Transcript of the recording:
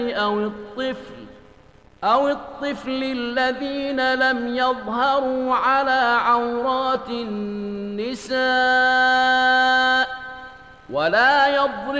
أو الطفل الذين لم يظهروا على عورات النساء ولا يضربن